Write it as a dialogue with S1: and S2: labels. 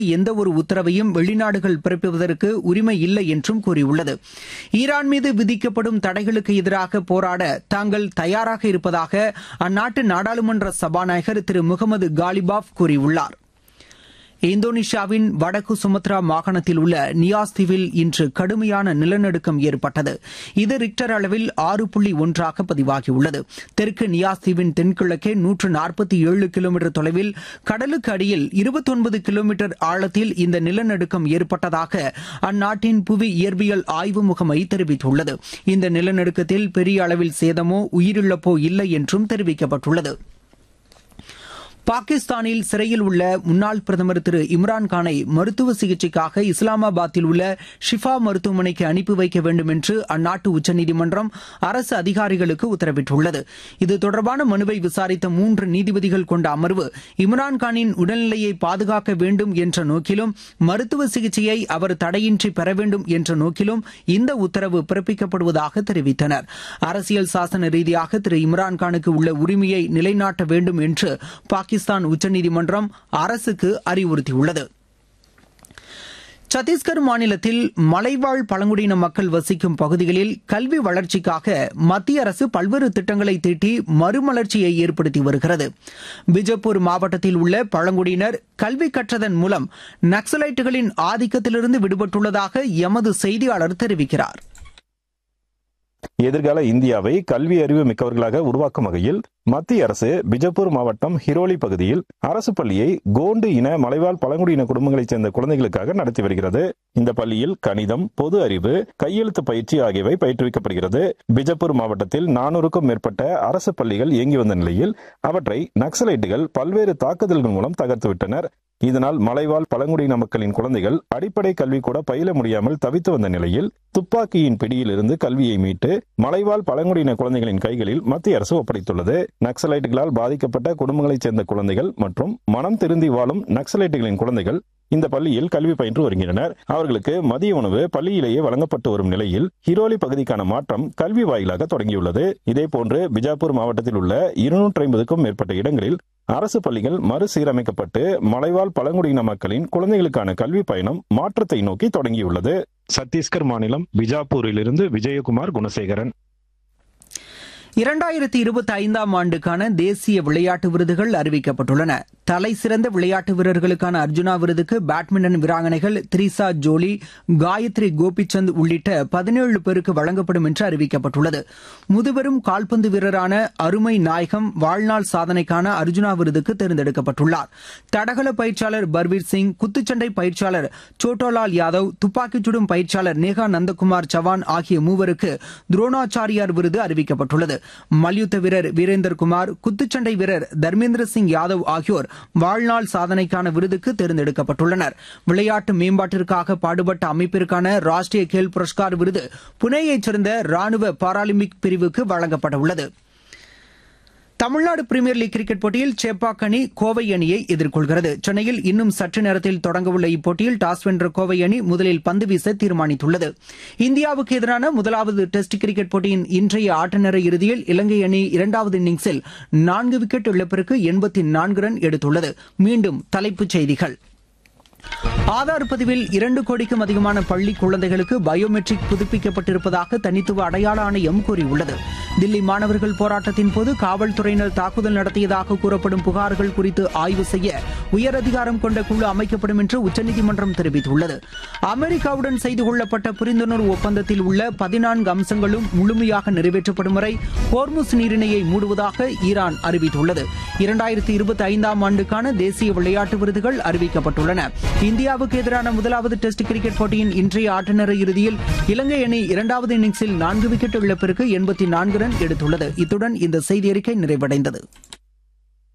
S1: எந்த ஒரு உத்தரவையும் வெளிநாடுகள் பிறப்பிப்பதற்கு உரிமை இல்லை என்றும் கூறியுள்ளது. ஈரான் மீது விதிக்கப்படும் தடைகளுக்கு எதிராக போராட தாங்கள் தயாராக இருப்பதாக அந்நாட்டு நாடாளுமன்ற சபாநாயகர் திரு முகமது காலிபாப் கூறியுள்ளார். இந்தோனேஷியாவின் வடக்கு சுமத்ரா மாகாணத்தில் உள்ள நியாஸ் தீவில் இன்று கடுமையான நிலநடுக்கம் ஏற்பட்டது. இது ரிக்டர் அளவில் 6.1 பதிவாகியுள்ளது. தெற்கு நியாஸ் தீவின் தென்கிழக்கே 147 கிலோமீட்டர் தொலைவில் கடலுக்கு அடியில் 29 கிலோமீட்டர் ஆழத்தில் இந்த நிலநடுக்கம் ஏற்பட்டதாக அந்நாட்டின் புவி இயற்பியல் ஆய்வு முகமை தெரிவித்துள்ளது. இந்த நிலநடுக்கத்தில் பெரிய அளவில் சேதமோ உயிரிழப்போ இல்லை என்றும் தெரிவிக்கப்பட்டுள்ளது. பாகிஸ்தானில் சிறையில் உள்ள முன்னாள் பிரதமர் திரு இம்ரான்கானை மருத்துவ சிகிச்சைக்காக இஸ்லாமாபாத்தில் உள்ள ஷிஃபா மருத்துவமனைக்கு அனுப்பி வைக்க வேண்டும் என்று அந்நாட்டு உச்சநீதிமன்றம் அரசு அதிகாரிகளுக்கு உத்தரவிட்டுள்ளது. இது தொடர்பான மனுவை விசாரித்த 3 நீதிபதிகள் கொண்ட அமர்வு இம்ரான்கானின் உடல்நிலையை பாதுகாக்க வேண்டும் என்ற நோக்கிலும் மருத்துவ சிகிச்சையை அவர் தடையின்றி பெற வேண்டும் என்ற நோக்கிலும் இந்த உத்தரவு பிறப்பிக்கப்படுவதாக தெரிவித்தனர். அரசியல் சாசன ரீதியாக திரு இம்ரான்கானுக்கு உள்ள உரிமையை நிலைநாட்ட வேண்டும் என்று பாகிஸ்தான் உச்சநீதிமன்றம் அரசுக்கு அறிவுறுத்தியுள்ளது. சத்தீஸ்கர் மாநிலத்தில் மலைவாழ் பழங்குடியின மக்கள் வசிக்கும் பகுதிகளில் கல்வி வளர்ச்சிக்காக மத்திய அரசு பல்வேறு திட்டங்களை தீட்டி மறுமலர்ச்சியை ஏற்படுத்தி வருகிறது. பிஜப்பூர் மாவட்டத்தில் உள்ள பழங்குடியினர் கல்வி கற்றதன் மூலம் நக்சலைட்டுகளின் ஆதிக்கத்திலிருந்து விடுபட்டுள்ளதாக எமது செய்தியாளர் தெரிவிக்கிறார்.
S2: எதிர்கால இந்தியாவை கல்வி அறிவு மிக்கவர்களாக உருவாக்கும் வகையில் மத்திய அரசு பிஜப்பூர் மாவட்டம் ஹிரோலி பகுதியில் அரசு பள்ளியை கோண்டு இன மலைவாழ் பழங்குடியின குடும்பங்களைச் சேர்ந்த குழந்தைகளுக்காக நடத்தி வருகிறது. இந்த பள்ளியில் கணிதம், பொது அறிவு, கையெழுத்து பயிற்சி ஆகியவை பயிற்றுவிக்கப்படுகிறது. பிஜப்பூர் மாவட்டத்தில் 400க்கும் மேற்பட்ட அரசு பள்ளிகள் இயங்கி வந்த நிலையில் அவற்றை நக்சலைட்டுகள் பல்வேறு தாக்குதல்கள் மூலம் தகர்த்துவிட்டனர். இதனால் மலைவாழ் பழங்குடியின மக்களின் குழந்தைகள் அடிப்படை கல்வி கூட பயில முடியாமல் தவித்து வந்த நிலையில் துப்பாக்கியின் பிடியில் இருந்து கல்வியை மீட்டு மலைவாழ் பழங்குடியின குழந்தைகளின் கைகளில் மத்திய அரசு ஒப்படைத்துள்ளது. நக்சலைட்டுகளால் பாதிக்கப்பட்ட குடும்பங்களைச் சேர்ந்த குழந்தைகள் மற்றும் மனம் திருந்தி வாழும் நக்சலைட்டுகளின் குழந்தைகள் இந்த பள்ளியில் கல்வி பயின்று வருகின்றனர். அவர்களுக்கு மதிய உணவு பள்ளியிலேயே வழங்கப்பட்டு வரும் நிலையில் ஹிரோலி பகுதிக்கான மாற்றம் கல்வி வாயிலாக தொடங்கியுள்ளது. இதேபோன்று பிஜாப்பூர் மாவட்டத்தில் உள்ள 250க்கும் மேற்பட்ட இடங்களில் அரசு பள்ளிகள் மறுசீரமைக்கப்பட்டு மலைவாழ் பழங்குடியின மக்களின் குழந்தைகளுக்கான கல்வி பயணம் மாற்றத்தை நோக்கி தொடங்கியுள்ளது. சத்தீஸ்கர் மாநிலம் பிஜாப்பூரிலிருந்து விஜயகுமார் குணசேகரன்.
S1: 2025ஆம் ஆண்டுக்கான தேசிய விளையாட்டு விருதுகள் அறிவிக்கப்பட்டுள்ளன. தலை சிறந்த விளையாட்டு வீரர்களுக்கான அர்ஜுனா விருதுக்கு பேட்மிண்டன் வீராங்கனைகள் த்ரிசா ஜோலி, காயத்ரி கோபிச்சந்த் உள்ளிட்ட 17 பேருக்கு வழங்கப்படும் என்று அறிவிக்கப்பட்டுள்ளது. முதுபெரும் கால்பந்து வீரரான அருமை நாயகம் வாழ்நாள் சாதனைக்கான அர்ஜுனா விருதுக்கு தேர்ந்தெடுக்கப்பட்டுள்ளார். தடகள பயிற்சியாளர் பர்வீர் சிங், குத்துச்சண்டை பயிற்சியாளர் சோட்டோலால் யாதவ், துப்பாக்கிச் சுடும் பயிற்சியாளர் நேகா நந்தகுமார் சவான் ஆகிய மூவருக்கு துரோணாச்சாரியார் விருது அறிவிக்கப்பட்டுள்ளது. மல்யுத்த வீரர் வீரேந்தர் குமார், குத்துச்சண்டை வீரர் தர்மேந்திர சிங் யாதவ் ஆகியோர் வாழ்நாள் சாதனைக்கான விருதுக்கு தேர்ந்தெடுக்கப்பட்டுள்ளனர். விளையாட்டு மேம்பாட்டிற்காக பாடுபட்ட அமைப்பிற்கான ராஷ்டிரிய கேல் புரஸ்கார் விருது புனேயைச் சேர்ந்த ராணுவ பாராலிம்பிக் பிரிவுக்கு வழங்கப்பட உள்ளது. தமிழ்நாடு பிரீமியர் லீக் கிரிக்கெட் போட்டியில் சேப்பாக் அணி கோவை அணியை எதிர்கொள்கிறது. சென்னையில் இன்னும் சற்று நேரத்தில் தொடங்கவுள்ள இப்போட்டியில் டாஸ் வென்ற கோவை அணி முதலில் பந்து வீச தீர்மானித்துள்ளது. இந்தியாவுக்கு எதிரான முதலாவது டெஸ்ட் கிரிக்கெட் போட்டியின் இன்றைய ஆட்டநேர இறுதியில் இலங்கை அணி 2வது இன்னிங்ஸில் 4 விக்கெட் இழப்பிற்கு 84 ரன் எடுத்துள்ளது. மீண்டும் தலைப்புச் செய்திகள். ஆதார் பதிவில் 2 கோடிக்கும் அதிகமான பள்ளி குழந்தைகளுக்கு பயோமெட்ரிக் புதுப்பிக்கப்பட்டிருப்பதாக தனித்துவ அடையாள ஆணையம் கூறியுள்ளது. தில்லி மாணவர்கள் போராட்டத்தின் போது காவல்துறையினர் தாக்குதல் நடத்தியதாக கூறப்படும் புகார்கள் குறித்து ஆய்வு செய்ய உயரதிகாரம் கொண்ட குழு அமைக்கப்படும் என்று உச்சநீதிமன்றம் தெரிவித்துள்ளது. அமெரிக்காவுடன் செய்து கொள்ளப்பட்ட புரிந்துணர்வு ஒப்பந்தத்தில் உள்ள 14 அம்சங்களும் முழுமையாக நிறைவேற்றப்படும் வரை ஹோர்முஸ் நீரிணையை மூடுவதாக ஈரான் அறிவித்துள்ளது. 2025ஆம் ஆண்டுக்கான தேசிய விளையாட்டு விருதுகள் அறிவிக்கப்பட்டுள்ளன. இந்தியாவுக்கு எதிரான முதலாவது டெஸ்ட் கிரிக்கெட் போட்டியின் இன்றைய ஆட்டநேர இறுதியில் இலங்கை அணி 2வது இன்னிங்ஸில் 4 விக்கெட் இழப்பிற்கு 84 ரன் எடுத்துள்ளது. இத்துடன் இந்த செய்தி அறிக்கை நிறைவடைந்தது.